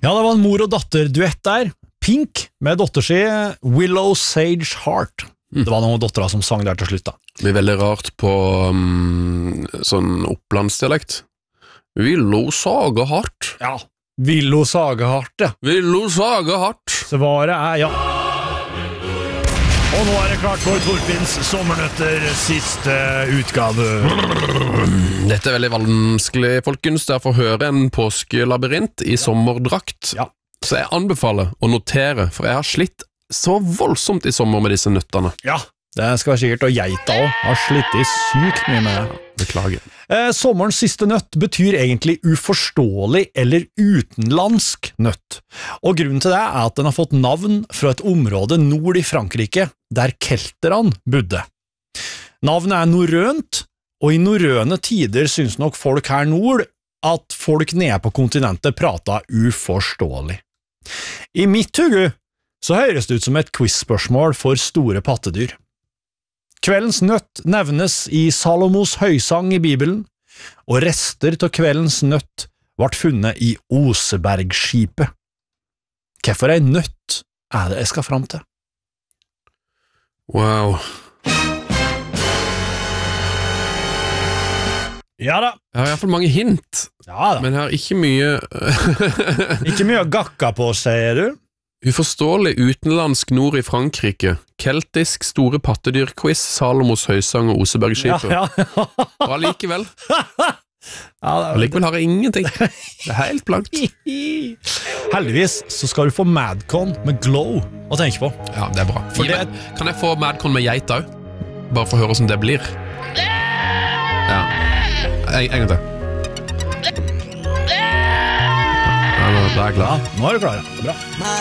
Ja, det var en mor- og datter-duett der. Pink med dotter si Willow Sage Heart. Det var noen dottera som sang der til slutt da. Det blir veldig rart på sånn opplandsdialekt. Willow Sagehardt. Ja, Willow Sagehardt, ja. Willow Sagehardt. Svaret ja. Og nå det klart for Torfinns sommernøtter siste utgave. Dette veldig vanskelig, folkens. Derfor høre en påskelabyrint i sommerdrakt. Ja. Så jeg anbefaler å notere, for jeg har slitt så voldsomt i sommer med disse nøttene. Ja, det skal være sikkert, og geita også har slitt i sykt mye med det. Beklager. Sommerens siste nøtt betyr egentlig uforståelig eller utenlandsk nøtt, og grunnen til det at den har fått navn fra et område nord i Frankrike, der kelterne bodde. Navnet norrønt, og i norrøne tider synes nok folk her nord at folk nede på kontinentet prater uforståelig. I mitt hugge så høres det ut som et quiz-spørsmål for store pattedyr. Kveldens nøtt nevnes i Salomos høysang i Bibelen, og rester til kveldens nøtt ble funnet i Osebergskipet. Hvorfor en nøtt det jeg skal fram til? Wow. Ja da. Jeg har i hvert fall mange hint, Ja da. men jeg har ikke mye Ikke mye å gakka på, sier du? uforståelig utenlandsk nord i Frankrike. Keltisk store pattedyr-quiz, Salomos høysang og Osebergskipet. Ja. Og allikevel, Ja, allikevel har jeg ingenting. Det er helt blankt. Heldigvis så skal du få Madcon med Glow å tenke på. Ja, det er bra. For Gi meg- Kan jeg få Madcon med geit også? Bare for å høre hvordan det blir. Ja. En gang til. Ja, da er jeg klar. Ja, nå er du klar. Bra.